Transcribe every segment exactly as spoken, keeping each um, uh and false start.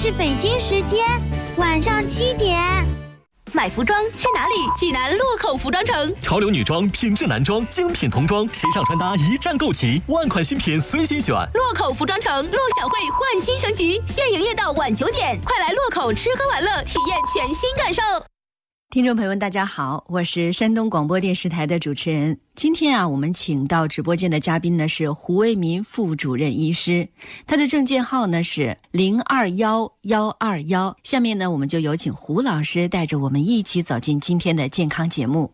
是北京时间晚上七点。 买服装去哪里？济南洛口服装城， 潮流女装、品质男装、精品童装、时尚穿搭一站购齐，万款新品随心选。 洛口服装城陆小慧焕新升级，现营业到晚九点，快来洛口吃喝玩乐，体验全新感受。 听众朋友们大家好，我是山东广播电视台的主持人。今天啊，我们请到直播间的嘉宾呢是胡为民副主任医师，他的证件号呢是零二幺幺二幺。下面呢，我们就有请胡老师带着我们一起走进今天的健康节目。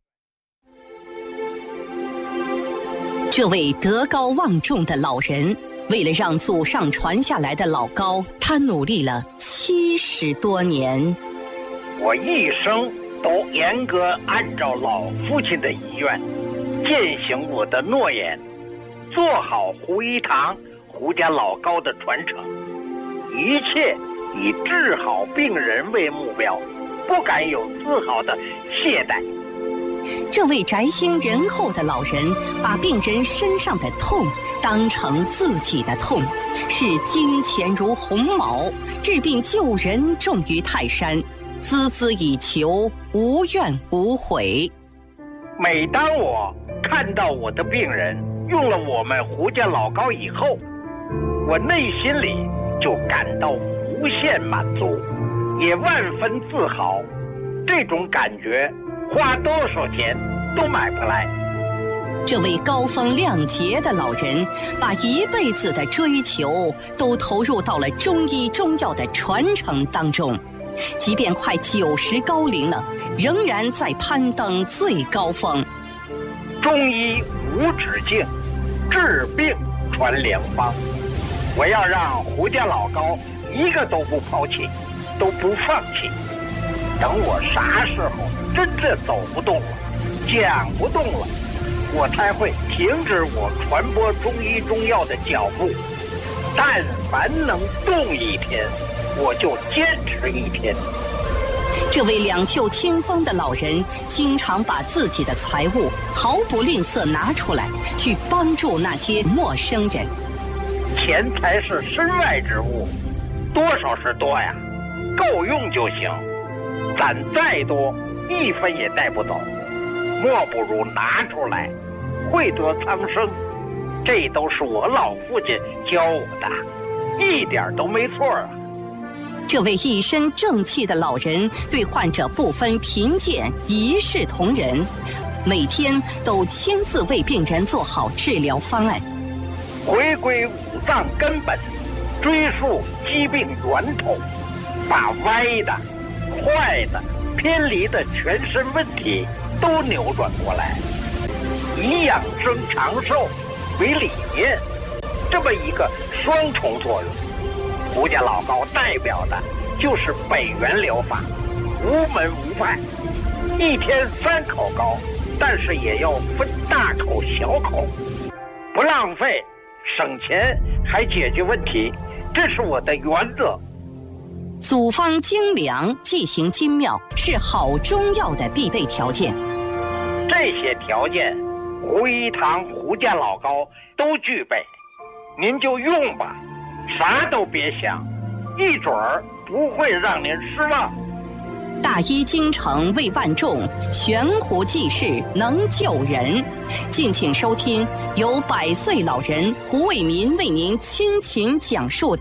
这位德高望重的老人，为了让祖上传下来的老高，他努力了七十多年。 我一生都严格按照老父亲的遗愿，践行我的诺言，做好胡一堂、胡家老高的传承，一切以治好病人为目标，不敢有丝毫的懈怠。 这位宅心仁厚的老人，把病人身上的痛当成自己的痛，视金钱如鸿毛，治病救人重于泰山，孜孜以求，无怨无悔。 每当我看到我的病人用了我们胡家老高以后，我内心里就感到无限满足，也万分自豪。这种感觉花多少钱都买不来。 这位高风亮节的老人，把一辈子的追求都投入到了中医中药的传承当中，即便快九十高龄了，仍然在攀登最高峰。 中医无止境，治病传良方。我要让胡家老高一个都不抛弃，都不放弃。等我啥时候真正走不动了，讲不动了，我才会停止我传播中医中药的脚步。但凡能动一天，我就坚持一天。 这位两袖清风的老人，经常把自己的财物毫不吝啬拿出来，去帮助那些陌生人。 钱财是身外之物，多少是多呀，够用就行。攒再多，一分也带不走，莫不如拿出来，惠得苍生。这都是我老父亲教我的，一点都没错啊。 这位一身正气的老人，对患者不分贫贱，一视同仁，每天都亲自为病人做好治疗方案， 回归五脏根本，追溯疾病源头，把歪的、坏的、偏离的全身问题都扭转过来，以养生长寿为理念，这么一个双重作用。胡家老高代表的就是北元疗法，无门无派，一天三口高，但是也要分大口小口，不浪费，省钱还解决问题，这是我的原则。 组方精良，剂型精妙，是好中药的必备条件。 这些条件，胡一堂、胡家老高都具备，您就用吧，啥都别想，一准儿不会让您失望。 大医精诚为万众，悬壶济世能救人。敬请收听由百岁老人胡为民为您倾情讲述。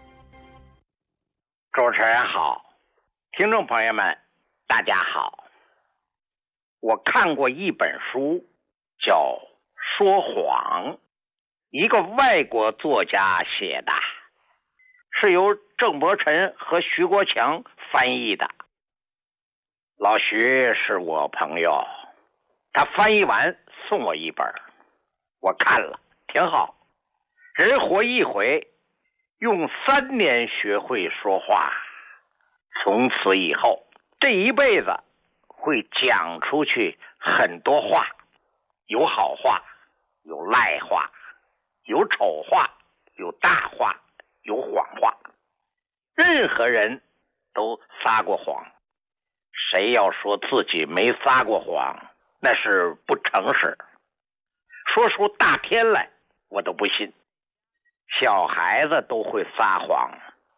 主持人好，听众朋友们大家好。我看过一本书叫《说谎》，一个外国作家写的，是由郑伯辰和徐国强翻译的。老徐是我朋友，他翻译完送我一本，我看了挺好。人活一回，用三年学会说话，从此以后这一辈子会讲出去很多话，有好话，有赖话，有丑话，有大话，有谎话。任何人都撒过谎，谁要说自己没撒过谎，那是不诚实。说出大天来，我都不信。小孩子都会撒谎，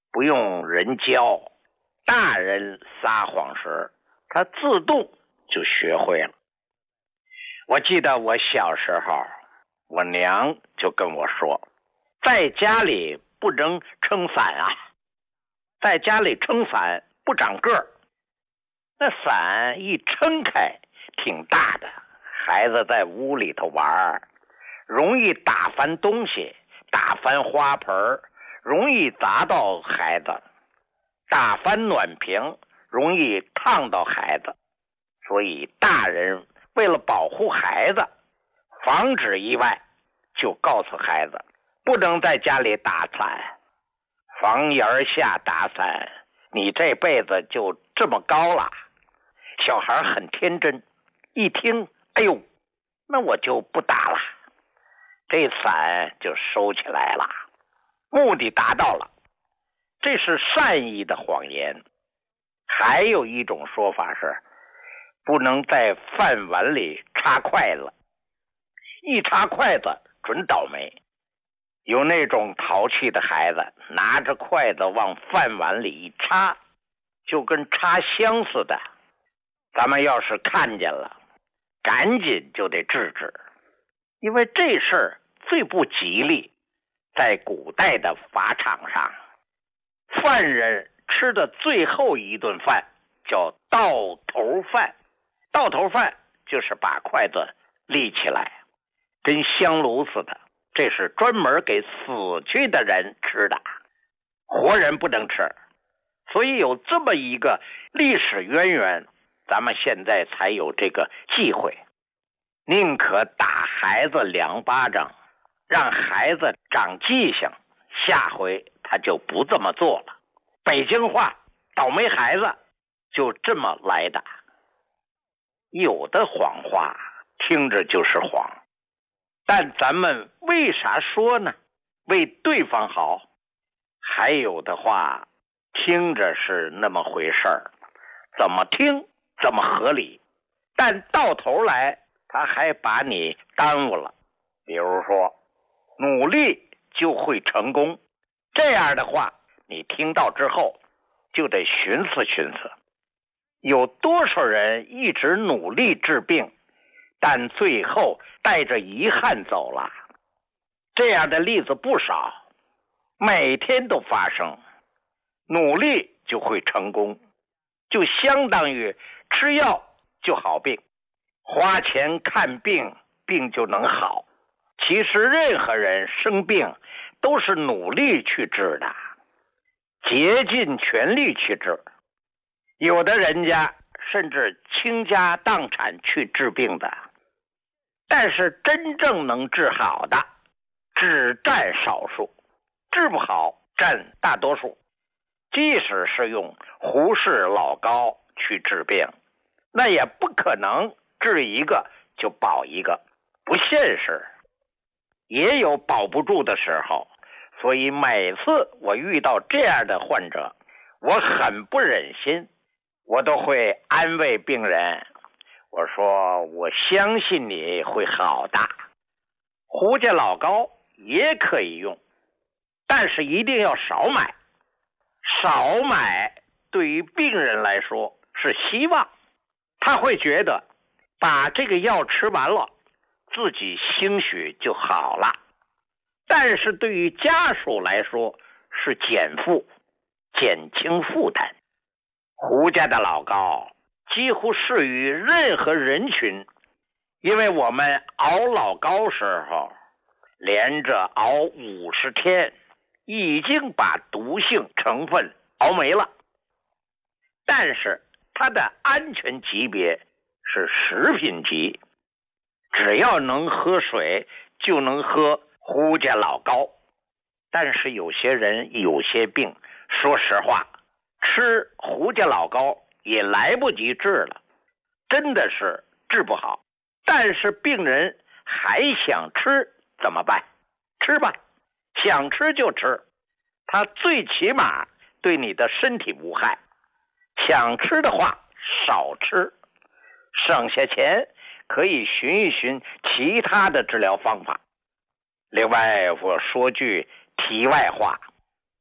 不用人教，大人撒谎时，他自动就学会了。我记得我小时候，我娘就跟我说，在家里不能撑伞啊，在家里撑伞不长个儿，那伞一撑开挺大的，孩子在屋里头玩，容易打翻东西，打翻花盆，容易砸到孩子，打翻暖瓶，容易烫到孩子。所以大人为了保护孩子，防止意外，就告诉孩子不能在家里打伞，房檐下打伞，你这辈子就这么高了。小孩很天真，一听，哎呦，那我就不打了，这伞就收起来了，目的达到了。这是善意的谎言。还有一种说法是，不能在饭碗里插筷子，一插筷子准倒霉。有那种淘气的孩子，拿着筷子往饭碗里一插，就跟插香似的。咱们要是看见了，赶紧就得制止，因为这事儿最不吉利。在古代的法场上，犯人吃的最后一顿饭叫到头饭，到头饭就是把筷子立起来，跟香炉似的，这是专门给死去的人吃的，活人不能吃。所以有这么一个历史渊源，咱们现在才有这个忌讳，宁可打孩子两巴掌，让孩子长记性，下回他就不这么做了。北京话倒霉孩子就这么来的。有的谎话听着就是谎，但咱们为啥说呢？为对方好。还有的话听着是那么回事儿，怎么听怎么合理，但到头来他还把你耽误了。比如说，努力就会成功，这样的话你听到之后就得寻思寻思。有多少人一直努力治病，但最后带着遗憾走了？这样的例子不少，每天都发生。努力就会成功，就相当于吃药就好病，花钱看病，病就能好。其实任何人生病都是努力去治的，竭尽全力去治。有的人家甚至倾家荡产去治病的，但是真正能治好的只占少数，治不好占大多数。即使是用胡适老高去治病，那也不可能治一个就保一个，不现实。也有保不住的时候，所以每次我遇到这样的患者，我很不忍心，我都会安慰病人，我说我相信你会好的。胡家老高也可以用，但是一定要少买。少买对于病人来说是希望，他会觉得把这个药吃完了，自己兴许就好了。但是对于家属来说是减负，减轻负担。胡家的老高几乎适于任何人群，因为我们熬老高时候连着熬五十天，已经把毒性成分熬没了。但是它的安全级别是食品级，只要能喝水就能喝胡家老高。但是有些人有些病，说实话吃胡家老高也来不及治了，真的是治不好。但是病人还想吃怎么办？吃吧，想吃就吃，它最起码对你的身体无害。想吃的话少吃，省下钱可以寻一寻其他的治疗方法。另外我说句题外话，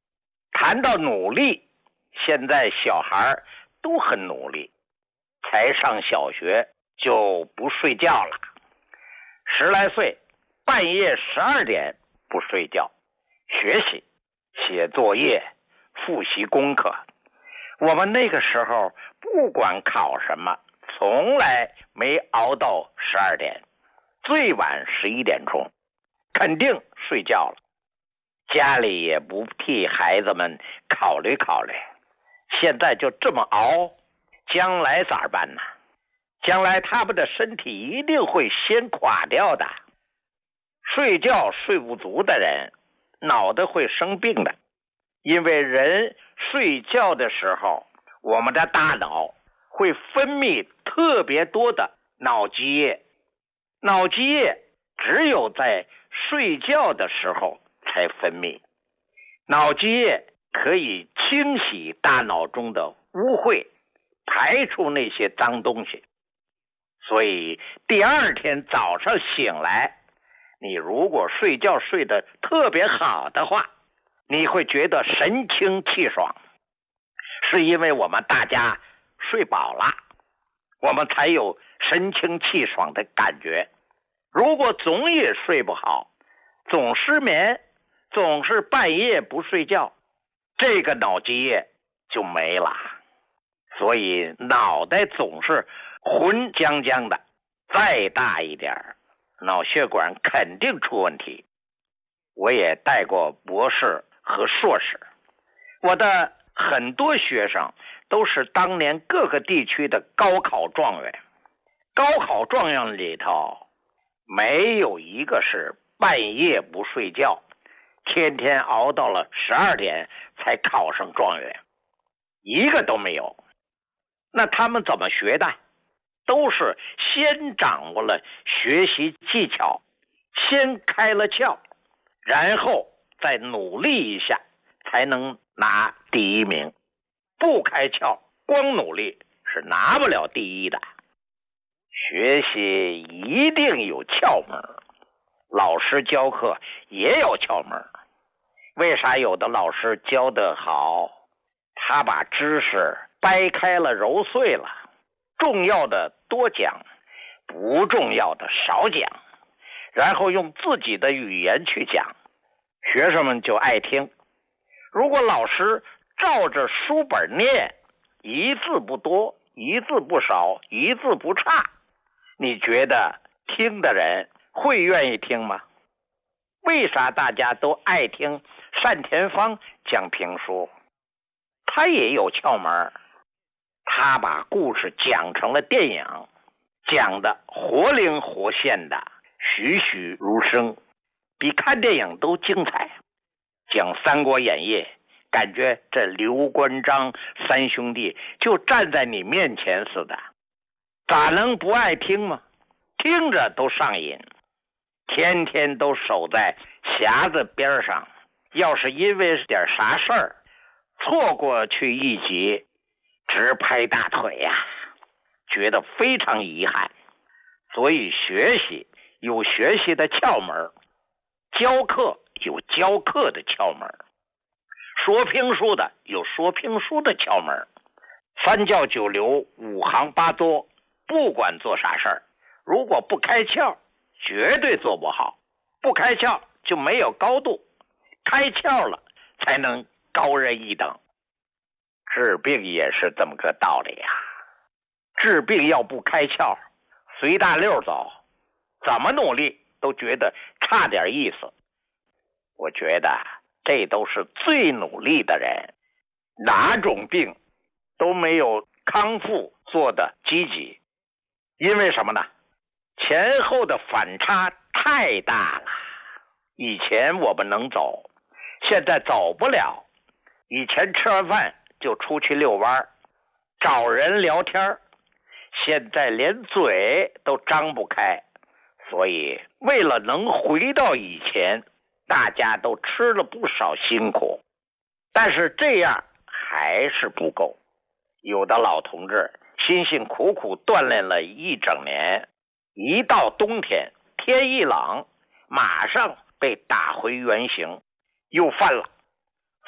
谈到努力，现在小孩都很努力，才上小学就不睡觉了，十来岁半夜十二点不睡觉，学习写作业复习功课。我们那个时候不管考什么，从来没熬到十二点，最晚十一点钟肯定睡觉了。家里也不替孩子们考虑考虑，现在就这么熬，将来咋办呢？将来他们的身体一定会先垮掉的。睡觉睡不足的人脑袋会生病的，因为人睡觉的时候，我们的大脑会分泌特别多的脑积液，脑积液只有在睡觉的时候才分泌。脑积液可以清洗大脑中的污秽，排出那些脏东西。所以第二天早上醒来，你如果睡觉睡得特别好的话，你会觉得神清气爽，是因为我们大家睡饱了，我们才有神清气爽的感觉。如果总也睡不好，总失眠，总是半夜不睡觉，这个脑积液就没了。所以脑袋总是浑浆浆的，再大一点脑血管肯定出问题。我也带过博士和硕士，我的很多学生都是当年各个地区的高考状元。高考状元里头没有一个是半夜不睡觉，天天熬到了十二点才考上状元，一个都没有。那他们怎么学的？都是先掌握了学习技巧，先开了窍，然后再努力一下，才能拿第一名。不开窍，光努力是拿不了第一的。学习一定有窍门，老师教课也有窍门。为啥有的老师教得好？他把知识掰开了揉碎了，重要的多讲，不重要的少讲，然后用自己的语言去讲，学生们就爱听。如果老师照着书本念，一字不多，一字不少，一字不差，你觉得听的人会愿意听吗？为啥大家都爱听单田芳讲评书？他也有窍门，他把故事讲成了电影，讲得活灵活现的，栩栩如生，比看电影都精彩。讲《三国演义》，感觉这刘关张三兄弟就站在你面前似的，咋能不爱听吗？听着都上瘾，天天都守在匣子边上，要是因为点啥事儿错过去一集，直拍大腿呀、啊，觉得非常遗憾。所以学习有学习的窍门，教课有教课的窍门，说评书的有说评书的窍门。三教九流五行八作，不管做啥事儿，如果不开窍，绝对做不好。不开窍就没有高度，开窍了才能高人一等。治病也是这么个道理呀、啊。治病要不开窍，随大溜走，怎么努力都觉得差点意思。我觉得这都是最努力的人，哪种病都没有康复做的积极。因为什么呢？前后的反差太大了。以前我们能走，现在走不了。以前吃完饭就出去遛弯，找人聊天，现在连嘴都张不开。所以为了能回到以前，大家都吃了不少辛苦，但是这样还是不够。有的老同志辛辛苦苦锻炼了一整年，一到冬天天一冷，马上被打回原形，又犯了。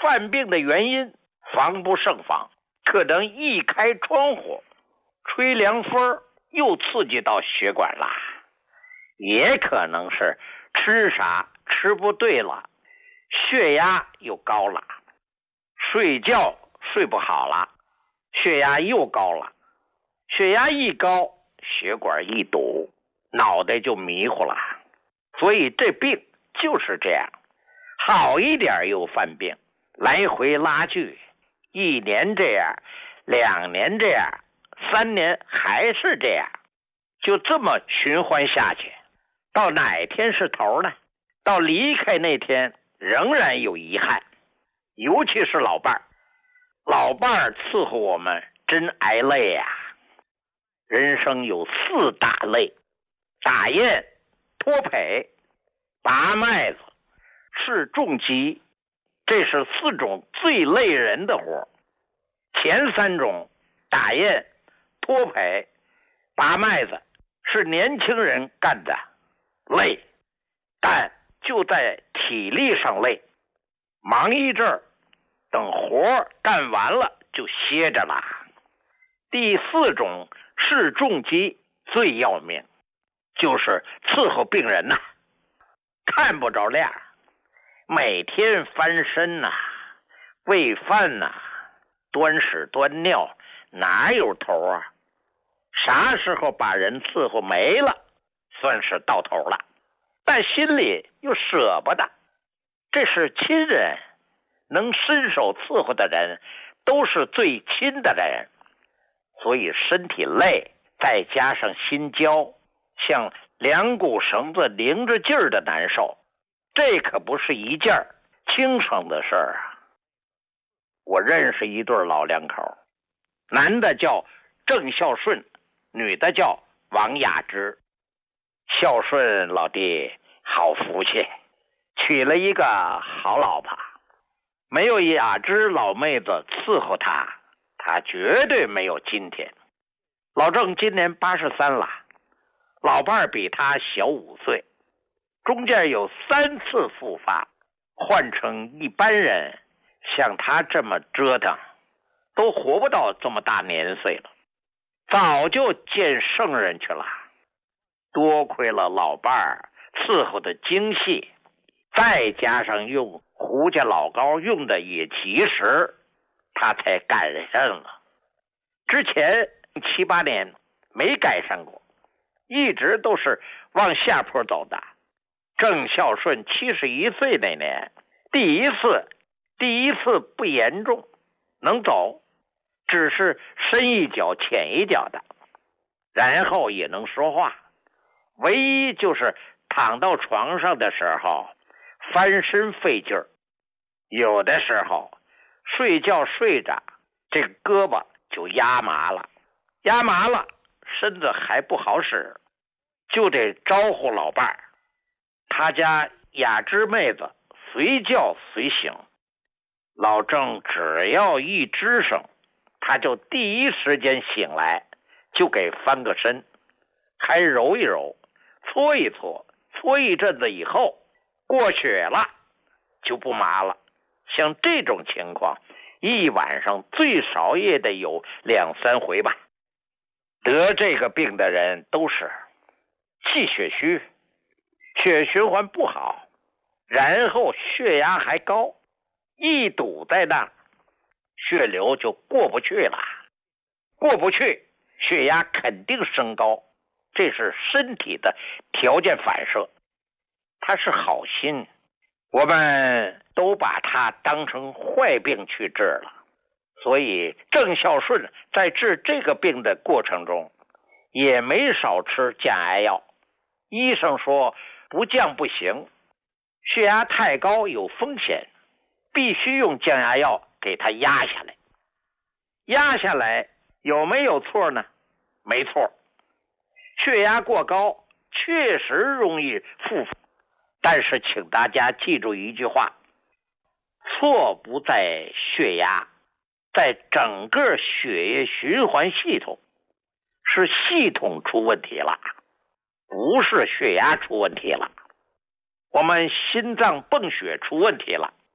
犯病的原因防不胜防，可能一开窗户吹凉风又刺激到血管了，也可能是吃啥吃不对了，血压又高了，睡觉睡不好了，血压又高了，血压一高，血管一堵，脑袋就迷糊了。所以这病就是这样，好一点又犯病，来回拉锯，一年这样，两年这样，三年还是这样，就这么循环下去，到哪天是头呢？到离开那天仍然有遗憾。尤其是老伴儿，老伴儿伺候我们真挨累呀、啊。人生有四大累：打雁、脱圯、拔麦子、试重机，这是四种最累人的活。前三种打雁、脱圯、拔麦子是年轻人干的，累，但就在体力上累，忙一阵儿，等活干完了就歇着了。第四种试重机最要命，就是伺候病人呐、啊，看不着亮，每天翻身呐、啊，喂饭呐、啊，端屎端尿，哪有头啊？啥时候把人伺候没了，算是到头了，但心里又舍不得。这是亲人，能伸手伺候的人都是最亲的人，所以身体累，再加上心焦，像两股绳子拧着劲儿的难受，这可不是一件轻省的事儿啊。我认识一对老两口，男的叫郑孝顺，女的叫王雅芝。孝顺老弟好福气，娶了一个好老婆，没有雅芝老妹子伺候他，他绝对没有今天。老郑今年八十三了，老伴儿比他小五岁，中间有三次复发，换成一般人像他这么折腾，都活不到这么大年岁了，早就见圣人去了。多亏了老伴儿伺候的精细，再加上用胡家老高用的也及时，他才改善了。之前七八年没改善过，一直都是往下坡走的。郑孝顺七十一岁那年，第一次第一次不严重，能走，只是深一脚浅一脚的，然后也能说话，唯一就是躺到床上的时候翻身费劲儿，有的时候睡觉睡着这个胳膊就压麻了，压麻了身子还不好使，就得招呼老伴儿。他家雅芝妹子随叫随醒，老郑只要一吱声，他就第一时间醒来，就给翻个身，还揉一揉，搓一搓，搓一阵子以后过血了就不麻了。像这种情况一晚上最少也得有两三回吧。得这个病的人都是气血虚，血循环不好，然后血压还高，一堵在那儿，血流就过不去了，过不去血压肯定升高，这是身体的条件反射。他是好心，我们都把他当成坏病去治了。所以郑孝顺在治这个病的过程中也没少吃降压药，医生说不降不行，血压太高有风险，必须用降压药给他压下来。压下来有没有错呢？没错，血压过高确实容易复发，但是请大家记住一句话，错不在血压，在整个血液循环系统，是系统出问题了，不是血压出问题了。我们心脏泵血出问题了，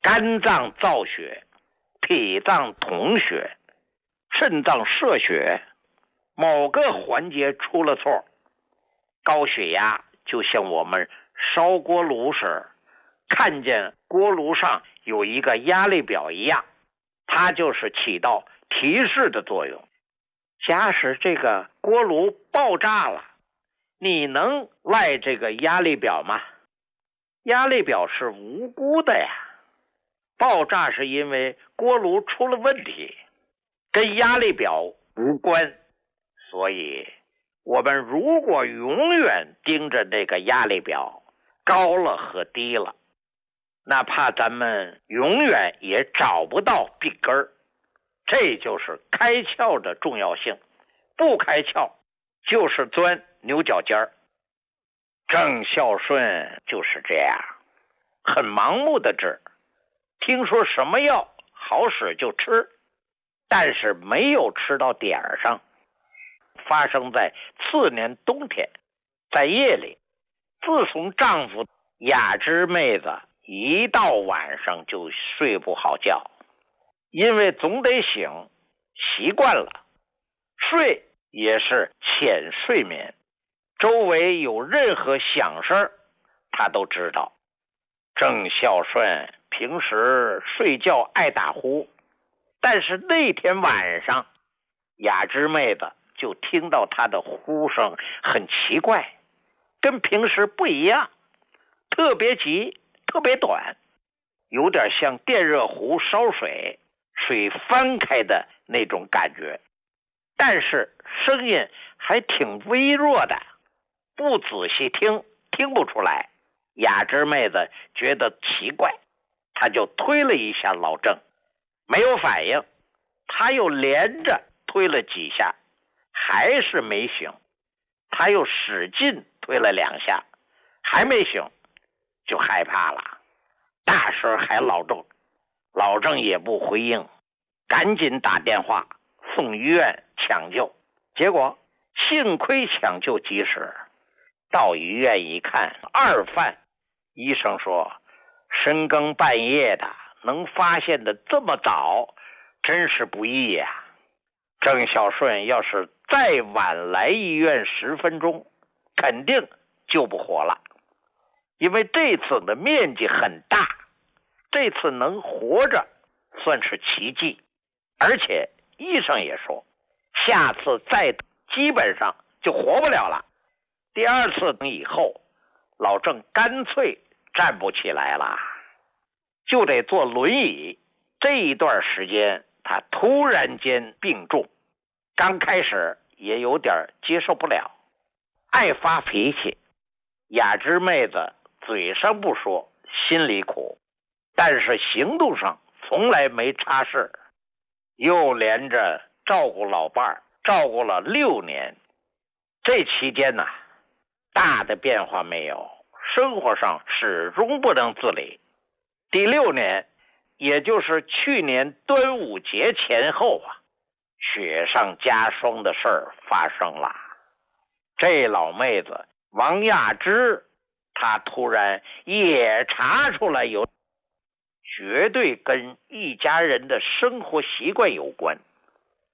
肝脏造血，脾脏统血，肾脏摄血，某个环节出了错，高血压就像我们烧锅炉时看见锅炉上有一个压力表一样，它就是起到提示的作用。假使这个锅炉爆炸了，你能赖这个压力表吗？压力表是无辜的呀，爆炸是因为锅炉出了问题，跟压力表无关。所以我们如果永远盯着这个压力表高了和低了，哪怕咱们永远也找不到病根儿。这就是开窍的重要性，不开窍就是钻牛角尖儿。郑孝顺就是这样，很盲目的治，听说什么药好使就吃，但是没有吃到点儿上。发生在次年冬天，在夜里，自从丈夫雅芝妹子一到晚上就睡不好觉，因为总得醒，习惯了，睡也是浅睡眠，周围有任何响声他都知道。郑孝顺平时睡觉爱打呼，但是那天晚上雅芝妹子就听到他的呼声很奇怪，跟平时不一样，特别急，特别短，有点像电热壶烧水，水翻开的那种感觉，但是声音还挺微弱的，不仔细听听不出来。雅芝妹子觉得奇怪，她就推了一下老郑，没有反应，她又连着推了几下，还是没醒，她又使劲推了两下，还没醒，就害怕了，大声喊老郑，老郑也不回应，赶紧打电话送医院抢救，结果幸亏抢救及时，到医院一看二犯，医生说深更半夜的能发现的这么早，真是不易呀、啊。郑孝顺要是再晚来医院十分钟，肯定救不活了，因为这次的面积很大，这次能活着算是奇迹，而且医生也说下次再基本上就活不了了。第二次以后，老郑干脆站不起来了，就得坐轮椅。这一段时间他突然间病重，刚开始也有点接受不了，爱发脾气。雅芝妹子嘴上不说，心里苦，但是行动上从来没差事，又连着照顾老伴儿，照顾了六年。这期间呢、啊，大的变化没有，生活上始终不能自理。第六年，也就是去年端午节前后啊，雪上加霜的事儿发生了。这老妹子王亚芝，她突然也查出来有，绝对跟一家人的生活习惯有关，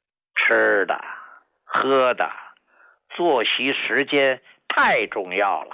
吃的、喝的、作息时间太重要了。